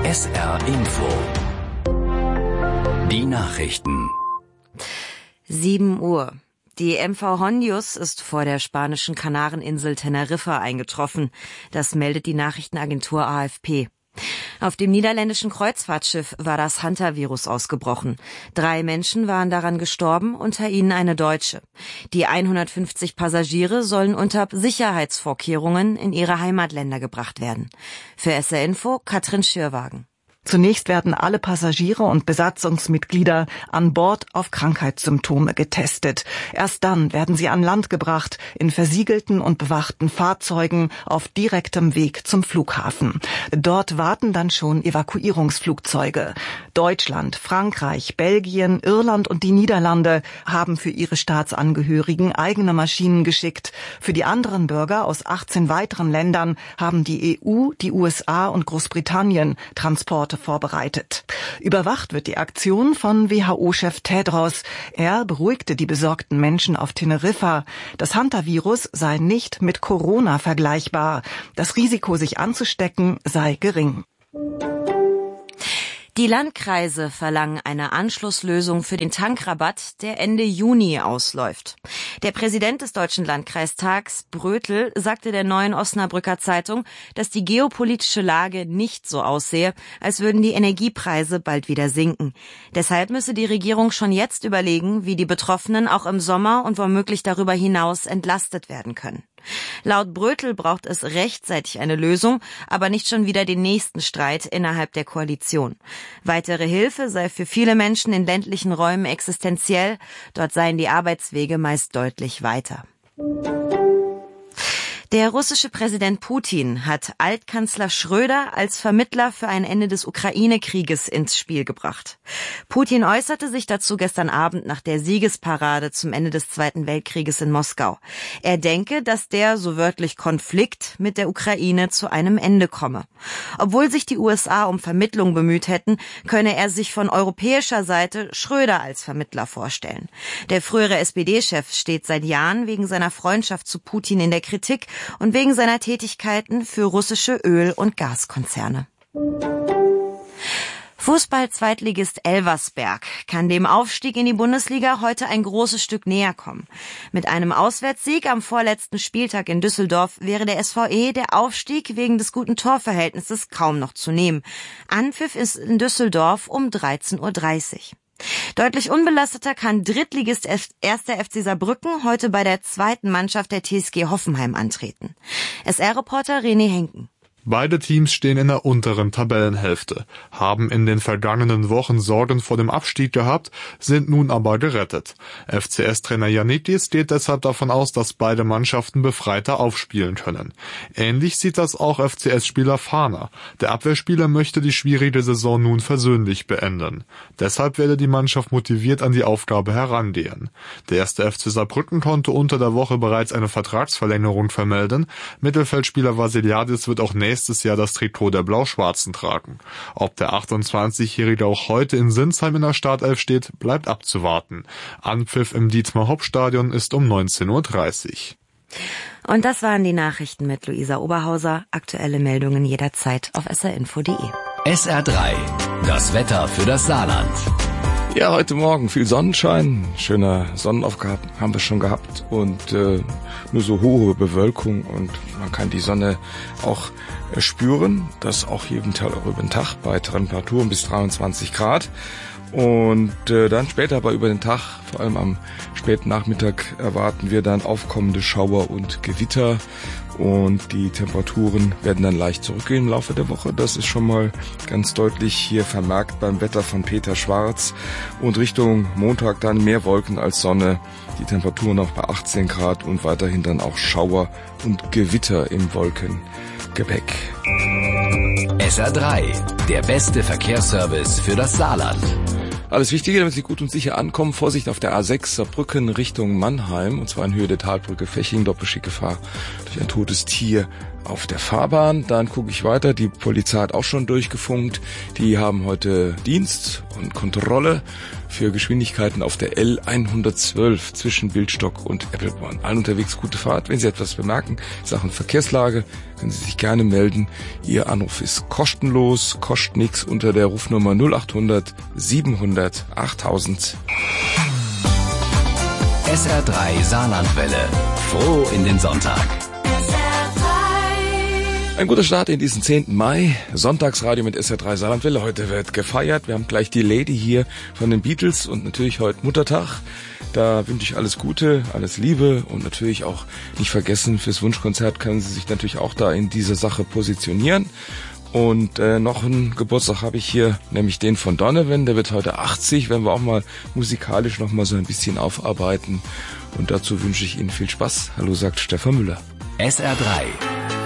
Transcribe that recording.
SR Info. Die Nachrichten. 7 Uhr. Die MV Hondius ist vor der spanischen Kanareninsel Teneriffa eingetroffen. Das meldet die Nachrichtenagentur AFP. Auf dem niederländischen Kreuzfahrtschiff war das Hantavirus ausgebrochen. 3 Menschen waren daran gestorben, unter ihnen eine Deutsche. Die 150 Passagiere sollen unter Sicherheitsvorkehrungen in ihre Heimatländer gebracht werden. Für SR Info Katrin Schürwagen. Zunächst werden alle Passagiere und Besatzungsmitglieder an Bord auf Krankheitssymptome getestet. Erst dann werden sie an Land gebracht, in versiegelten und bewachten Fahrzeugen auf direktem Weg zum Flughafen. Dort warten dann schon Evakuierungsflugzeuge. Deutschland, Frankreich, Belgien, Irland und die Niederlande haben für ihre Staatsangehörigen eigene Maschinen geschickt. Für die anderen Bürger aus 18 weiteren Ländern haben die EU, die USA und Großbritannien Transporte vorbereitet. Überwacht wird die Aktion von WHO-Chef Tedros. Er beruhigte die besorgten Menschen auf Teneriffa. Das Hantavirus sei nicht mit Corona vergleichbar. Das Risiko, sich anzustecken, sei gering. Die Landkreise verlangen eine Anschlusslösung für den Tankrabatt, der Ende Juni ausläuft. Der Präsident des Deutschen Landkreistags, Brötel, sagte der Neuen Osnabrücker Zeitung, dass die geopolitische Lage nicht so aussehe, als würden die Energiepreise bald wieder sinken. Deshalb müsse die Regierung schon jetzt überlegen, wie die Betroffenen auch im Sommer und womöglich darüber hinaus entlastet werden können. Laut Brötel braucht es rechtzeitig eine Lösung, aber nicht schon wieder den nächsten Streit innerhalb der Koalition. Weitere Hilfe sei für viele Menschen in ländlichen Räumen existenziell, dort seien die Arbeitswege meist deutlich weiter. Der russische Präsident Putin hat Altkanzler Schröder als Vermittler für ein Ende des Ukraine-Krieges ins Spiel gebracht. Putin äußerte sich dazu gestern Abend nach der Siegesparade zum Ende des Zweiten Weltkrieges in Moskau. Er denke, dass der, so wörtlich, Konflikt mit der Ukraine zu einem Ende komme. Obwohl sich die USA um Vermittlung bemüht hätten, könne er sich von europäischer Seite Schröder als Vermittler vorstellen. Der frühere SPD-Chef steht seit Jahren wegen seiner Freundschaft zu Putin in der Kritik und wegen seiner Tätigkeiten für russische Öl- und Gaskonzerne. Fußball-Zweitligist Elversberg kann dem Aufstieg in die Bundesliga heute ein großes Stück näher kommen. Mit einem Auswärtssieg am vorletzten Spieltag in Düsseldorf wäre der SVE der Aufstieg wegen des guten Torverhältnisses kaum noch zu nehmen. Anpfiff ist in Düsseldorf um 13:30 Uhr. Deutlich unbelasteter kann Drittligist 1. FC Saarbrücken heute bei der zweiten Mannschaft der TSG Hoffenheim antreten. SR-Reporter René Henken. Beide Teams stehen in der unteren Tabellenhälfte, haben in den vergangenen Wochen Sorgen vor dem Abstieg gehabt, sind nun aber gerettet. FCS-Trainer Jannikis geht deshalb davon aus, dass beide Mannschaften befreiter aufspielen können. Ähnlich sieht das auch FCS-Spieler Fahner. Der Abwehrspieler möchte die schwierige Saison nun versöhnlich beenden. Deshalb werde die Mannschaft motiviert an die Aufgabe herangehen. Der 1. FC Saarbrücken konnte unter der Woche bereits eine Vertragsverlängerung vermelden. Mittelfeldspieler Vasiliadis wird auch nächstes Jahr das Trikot der Blau-Schwarzen tragen. Ob der 28-Jährige auch heute in Sinsheim in der Startelf steht, bleibt abzuwarten. Anpfiff im Dietmar-Hopp-Stadion ist um 19:30 Uhr. Und das waren die Nachrichten mit Luisa Oberhauser. Aktuelle Meldungen jederzeit auf srinfo.de. SR3, das Wetter für das Saarland. Ja, heute Morgen viel Sonnenschein, schöner Sonnenaufgang haben wir schon gehabt und nur so hohe Bewölkung und man kann die Sonne auch spüren, das auch jeden Tag über den Tag bei Temperaturen bis 23 Grad. Und dann später aber über den Tag, vor allem am späten Nachmittag, erwarten wir dann aufkommende Schauer und Gewitter. Und die Temperaturen werden dann leicht zurückgehen im Laufe der Woche. Das ist schon mal ganz deutlich hier vermerkt beim Wetter von Peter Schwarz. Und Richtung Montag dann mehr Wolken als Sonne. Die Temperaturen noch bei 18 Grad und weiterhin dann auch Schauer und Gewitter im Wolkengebäck. SR3, der beste Verkehrsservice für das Saarland. Alles Wichtige, damit Sie gut und sicher ankommen. Vorsicht auf der A6 Saarbrücken Richtung Mannheim, und zwar in Höhe der Talbrücke Feching. Doppelstickgefahr durch ein totes Tier auf der Fahrbahn. Dann gucke ich weiter. Die Polizei hat auch schon durchgefunkt. Die haben heute Dienst und Kontrolle für Geschwindigkeiten auf der L112 zwischen Wildstock und Eppelborn. Allen unterwegs gute Fahrt. Wenn Sie etwas bemerken, Sachen Verkehrslage, können Sie sich gerne melden. Ihr Anruf ist kostenlos, kostet nichts unter der Rufnummer 0800 700 8000. SR3 Saarlandwelle. Froh in den Sonntag. Ein guter Start in diesen 10. Mai. Sonntagsradio mit SR3 Saarlandwelle. Heute wird gefeiert. Wir haben gleich die Lady hier von den Beatles und natürlich heute Muttertag. Da wünsche ich alles Gute, alles Liebe und natürlich auch nicht vergessen, fürs Wunschkonzert können Sie sich natürlich auch da in dieser Sache positionieren. Und noch einen Geburtstag habe ich hier, nämlich den von Donovan. Der wird heute 80, werden wir auch mal musikalisch noch mal so ein bisschen aufarbeiten. Und dazu wünsche ich Ihnen viel Spaß. Hallo, sagt Stefan Müller. SR3